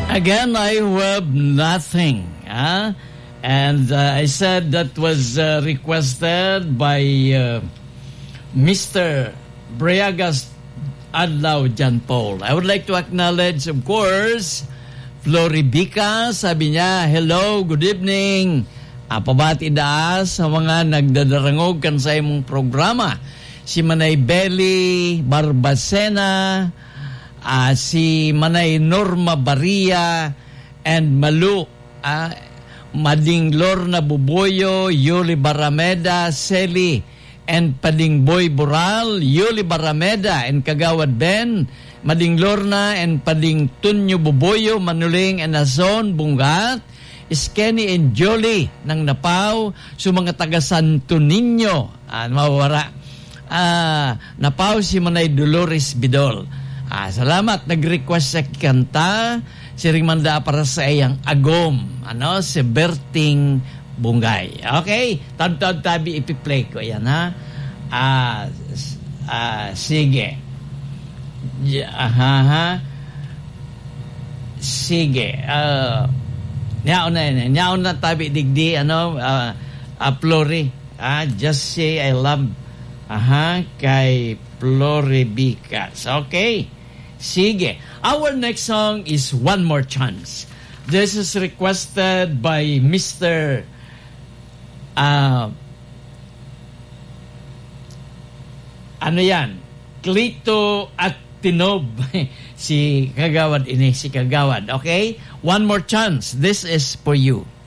Again, I have nothing. And I said that was requested by Mr. Briagas Adlaw John Paul. I would like to acknowledge, of course, Floribica. Sabi niya, hello, good evening. Pabati da sa mga nagdadarangog kan sa imong programa. Si Manay Belly Barbacena, si Manay Norma Baria, and Malu, Mading Lorna Buboyo, Yuli Barameda, Seli, and Pading Boy Boral, Yuli Barameda, and Kagawad Ben, Mading Lorna, and Pading Tunyo Buboyo, Manuling, and Azon, Bungat, Iskeni and Jolie, ng Napaw, so mga taga Santo Niño, mawara, Napaw si Manay Dolores Bidol. Salamat, nag-request sa kanta, si Rimanda para sa iyang agom, si Berting Bungay. Okay, tabi ipi-play ko yan, ha? Sige. Sige. Nyaon na tabi digdi, Flori. Just say I love, kay Flori Bicas. Okay. Sige. Our next song is One More Chance. This is requested by Mr. Clito at Tinob. si Kagawad. Okay? One More Chance. This is for you.